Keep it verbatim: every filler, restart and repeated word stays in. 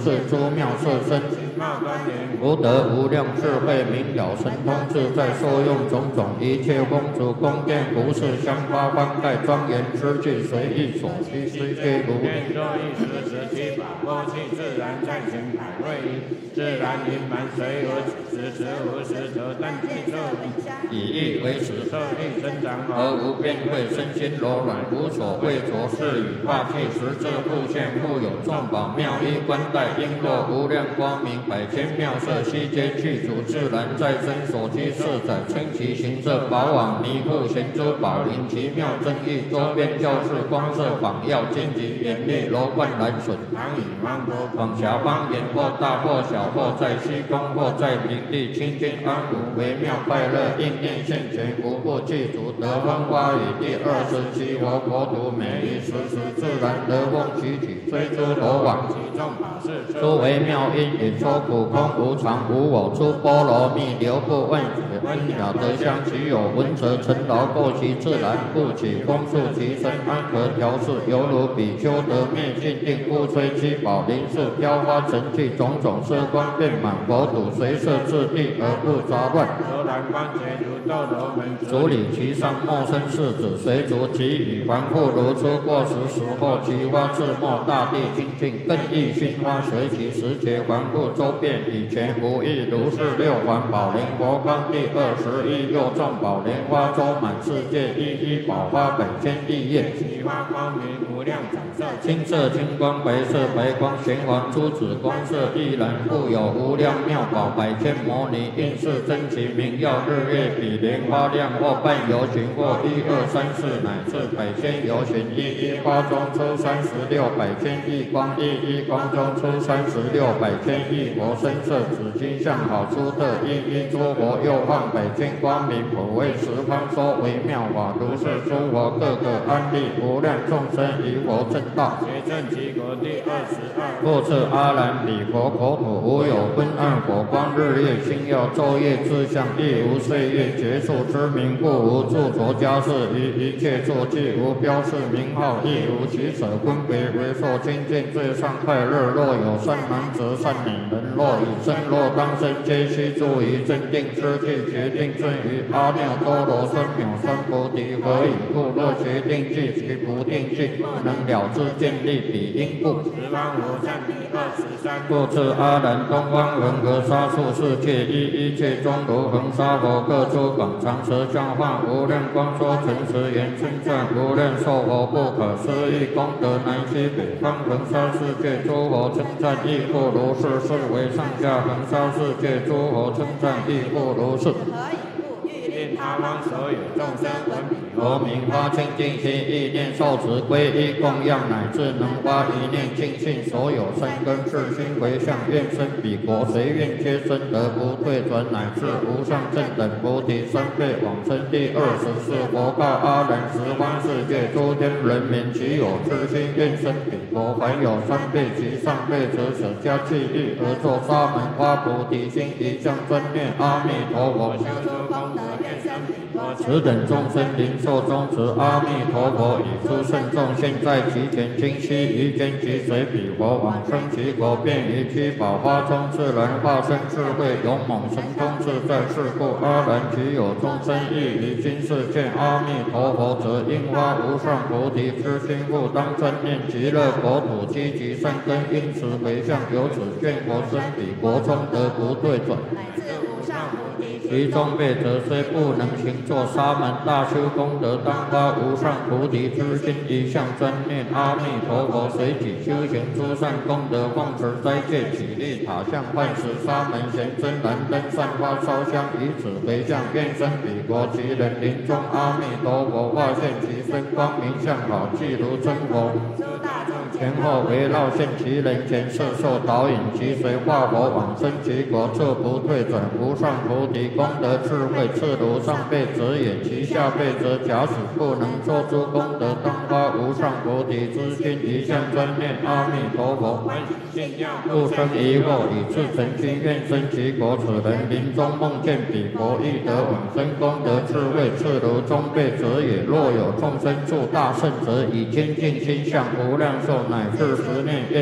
是诸妙色身，福德无量智慧明了神通自在，受用种种一切公主宫殿服饰香花幡盖庄严之具，随意所需悉皆如愿作一时时期法过去自然在行百位自然盈满随无时时无时则但具色以意为实色意生长而无边慧身心柔软无所畏着是与化气实质复现复有众宝妙衣冠带璎珞无量光明百千妙色悉皆具足自然在身所居四载称其形色宝网弥覆贤珠宝林奇妙正义周边教室光色仿耀荆棘严厉楼观蓝笋唐以芒果广狭方言或大或小或在虚空或在平地清净安稳微妙快乐应念现前无不具足得风花雨第二十七佛国土每一时时自然得风起起追诸罗网其众法事诸微妙因引说苦空无常无我出波罗蜜流布问血温了得相其有闻则成劳过其自然故起风速其身安和调适犹如比丘得灭尽定故吹七宝林树飘花成器种种色光遍满佛土随色自地而不杂乱罗兰观觉如斗罗门主理其上莫生世子随逐其语凡复如出过时时或其花自没大地清净更益熏花随其时节环复周遍以前无异如是六环宝莲佛光第二十一又众宝莲花周满世界一一宝花百千亿叶其花光明无量彩色青色青光白色白光玄黄珠子光色亦然复有无量妙宝百千摩尼应是真其名耀日月比莲花亮或半游行或一二三四乃至百千游行一一花中出三十六百千亿光一一光中出三十六百千亿佛身色紫金相好出特一一诸佛又放百千光明普为十方说微妙法如是诸佛各个安利无量众生于佛正道结正其国第二十二复次阿兰彼佛国土无有昏暗火光日夜星耀昼夜之相亦无岁月结束之名故无著着家事于一切作具无标示名号亦无取舍分别为受清净最上快乐若有善男子善女人若以身若当身皆须住于正定之地决定顺于阿耨多罗三藐三菩提何以故若决定具其不定具不能了知见立彼因故十方无善第二十三故次阿兰东方恒河沙数世界一一切中如恒沙佛各诸广长舌相化无量光说诚实言称赞无量寿佛不可思议功德南西北方恒沙世界诸佛称赞亦复如是是为上下恒沙世界诸佛称赞亦复如是他方所有众生闻彼佛名发清净心意念受持皈依供养乃至能发一念净信所有三根是心回向愿生彼国随愿皆生得不退转乃至无上正等菩提三倍往生第二十四佛告阿兰十方世界诸天人民其有痴心愿生彼国凡有三倍及上辈者舍家弃欲而作沙门花菩提心一向专念阿弥陀佛修诸功德愿生此等众生灵寿中持阿弥陀佛以诸圣众现在其前清晰于间即随彼佛往生其国便于七宝花中自然化身智慧勇猛神通自在是故阿兰其有众生亦于今世见阿弥陀佛则应发无上菩提之心故当专念极乐国土积集善根因此回向由此愿佛生彼国中得不退转其中辈者虽不能行作沙门大修功德当发无上菩提之心一向专念阿弥陀佛随己修行诸善功德奉持斋戒起立塔向幻时沙门贤真燃灯散花烧香以此回向愿生彼国其人临终阿弥陀佛化现其身光明相好即如真佛前后围绕现其人前摄受导引其随化佛往生其国彻不退转无上菩提功德智慧次如上辈者也其下辈者假使不能做诸功德当发无上菩提之心一向专念阿弥陀佛不生疑惑以至诚心愿生其国此人临终梦见彼国亦得往生功德智慧次如中辈者也若有众生住大圣者以清净心向无量寿乃至十念